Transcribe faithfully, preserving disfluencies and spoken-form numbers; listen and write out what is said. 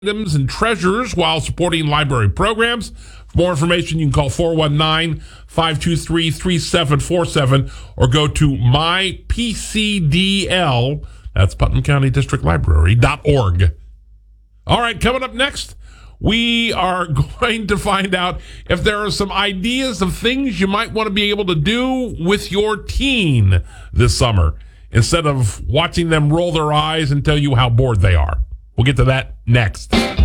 items and treasures while supporting library programs. For more information, you can call four one nine, five two three, three seven four seven or go to my P C D L, that's Putnam County District Library, dot org. All right, coming up next, we are going to find out if there are some ideas of things you might want to be able to do with your teen this summer instead of watching them roll their eyes and tell you how bored they are. We'll get to that next.